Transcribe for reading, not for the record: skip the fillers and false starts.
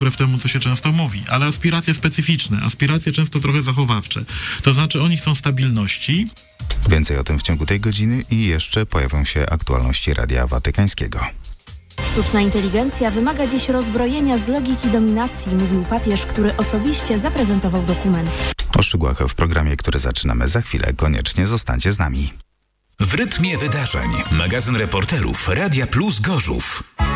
wbrew temu, co się często mówi, ale aspiracje specyficzne, aspiracje często trochę zachowawcze. To znaczy oni chcą stabilności. Więcej o tym w ciągu tej godziny i jeszcze pojawią się aktualności Radia Watykańskiego. Sztuczna inteligencja wymaga dziś rozbrojenia z logiki dominacji, mówił papież, który osobiście zaprezentował dokument. O szczegółach w programie, który zaczynamy za chwilę. Koniecznie zostańcie z nami. W rytmie wydarzeń. Magazyn reporterów Radia Plus Gorzów.